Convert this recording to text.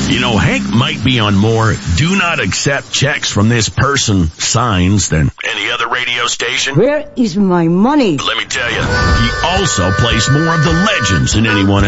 You know, Hank might be on more do not accept checks from this person signs than any other radio station. Where is my money? But let me tell you, he also plays more of the legends than anyone else.